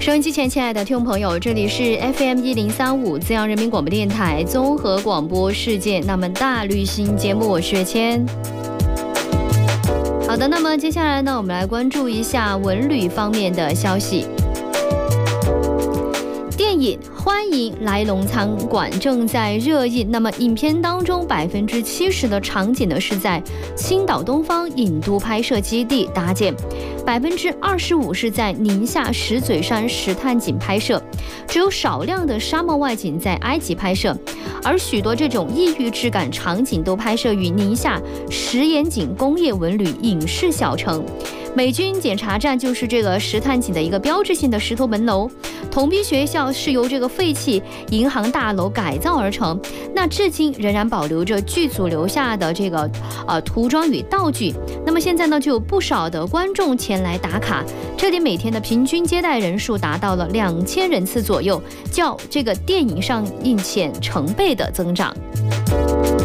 收音机前亲爱的听众朋友，这里是 FM1035资阳人民广播电台综合广播世界那么大旅行节目，我是月谦。好的，那么接下来呢，我们来关注一下文旅方面的消息。电影《欢迎来龙餐馆》正在热映，那么影片当中70%的场景呢是在青岛东方影都拍摄基地搭建，25%是在宁夏石嘴山石炭井拍摄，只有少量的沙漠外景在埃及拍摄，而许多这种异域质感场景都拍摄于宁夏石岩井工业文旅影视小城。美军检查站就是这个石炭井的一个标志性的石头门楼，同宾学校是由这个废弃银行大楼改造而成，那至今仍然保留着剧组留下的这个涂装与道具。那么现在呢，就有不少的观众前来打卡，这里每天的平均接待人数达到了2000人次左右，较这个电影上映前成倍的增长。